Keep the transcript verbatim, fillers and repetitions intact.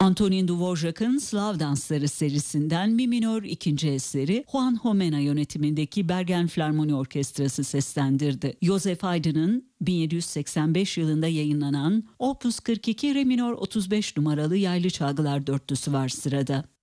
Antonin Dvorak'ın Slav Dansları serisinden Mi minör ikinci eseri Juan Homena yönetimindeki Bergen Filarmoni Orkestrası seslendirdi. Joseph Haydn'ın bin yedi yüz seksen beş yılında yayınlanan Opus kırk iki Re minör otuz beş numaralı yaylı çalgılar dörtlüsü var sırada.